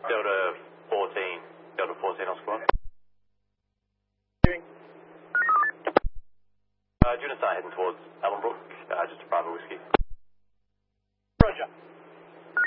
Delta 14. Delta 14 on squad. Units are heading towards Allenbrook.